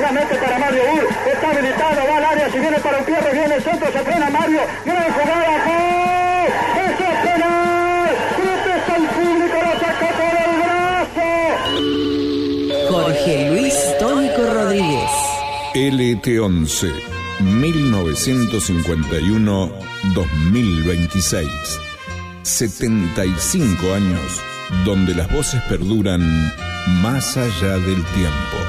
la mete para Mario Ur, está habilitado, va al área, si viene para un Pierre, viene el centro, se frena Mario, gran jugada, ¡gol! ¡Eso es penal! ¡Grites al público, lo sacó por el brazo! Jorge Luis Tónico Rodríguez. LT11 1951-2026. 75 años donde las voces perduran más allá del tiempo.